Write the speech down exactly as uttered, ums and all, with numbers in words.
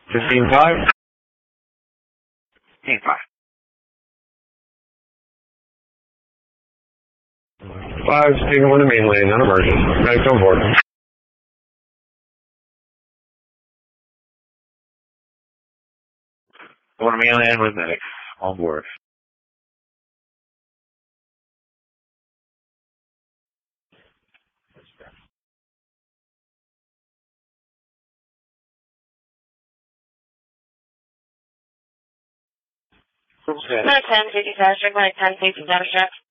fifteen five? fifteen five. five, speaking with the mainland, non-emergent. Medics on board. Going to mainland with medics on board. Medic ten, safety faster. Medic ten, safety status check.